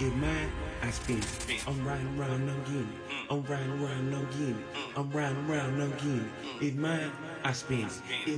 It's mine, I spend it. I'm riding around, I'm getting it. I'm riding around, I'm getting it. I'm riding around, I'm getting it. It's mine, I spend it.